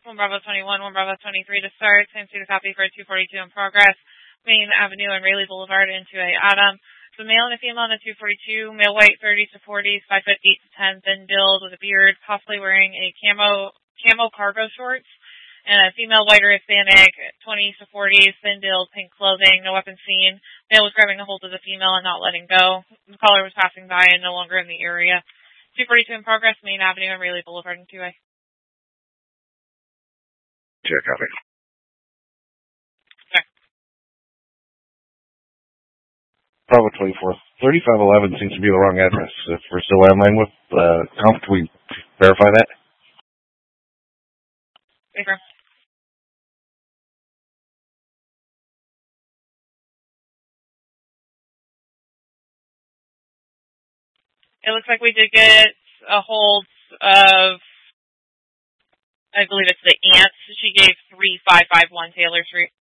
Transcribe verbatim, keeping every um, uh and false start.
one Bravo twenty-one, one Bravo twenty-three to start. Same two to copy for two forty-two in progress. Main Avenue and Raleigh Boulevard into a Adam. The male and a female on the two forty-two, male white thirties to forties, five foot eight to ten, thin build with a beard, possibly wearing a camo camo cargo shorts. And a female white or Hispanic, twenties to forties, thin build, pink clothing, no weapon seen. Male was grabbing a hold of the female and not letting go. The caller was passing by and no longer in the area. two forty-two in progress, Main Avenue and Raleigh Boulevard in two A. Check, copy. Bravo twenty-four, thirty-five eleven seems to be the wrong address. If we're still landline with uh, comp, can we verify that? Paper. It looks like we did get a hold of, I believe it's the aunt. She gave three five five one Taylor Street.